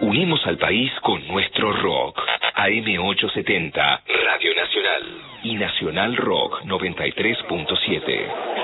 Unimos al país con nuestro rock. AM870, Radio Nacional. Y Nacional Rock 93.7.